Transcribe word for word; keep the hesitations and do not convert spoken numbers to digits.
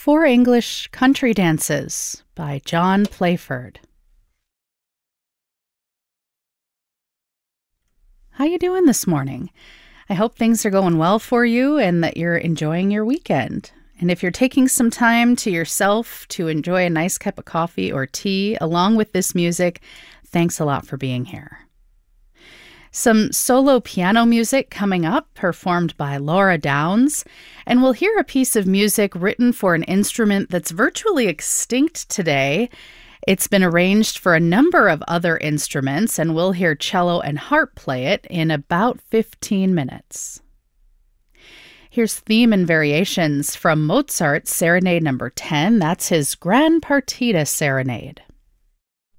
Four English Country Dances by John Playford. How you doing this morning? I hope things are going well for you and that you're enjoying your weekend. And if you're taking some time to yourself to enjoy a nice cup of coffee or tea along with this music, thanks a lot for being here. Some solo piano music coming up, performed by Laura Downs, and we'll hear a piece of music written for an instrument that's virtually extinct today. It's been arranged for a number of other instruments, and we'll hear cello and harp play it in about fifteen minutes. Here's theme and variations from Mozart's Serenade number ten. That's his Grand Partita Serenade.